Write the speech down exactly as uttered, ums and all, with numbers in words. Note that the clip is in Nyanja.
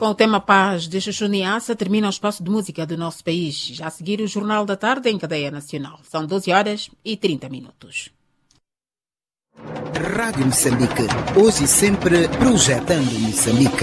com o tema Paz de Chuchu Niassa, termina o espaço de música do nosso país. Já a seguir o Jornal da Tarde em cadeia nacional. São doze horas e trinta minutos. Rádio Moçambique, hoje e sempre projetando Moçambique.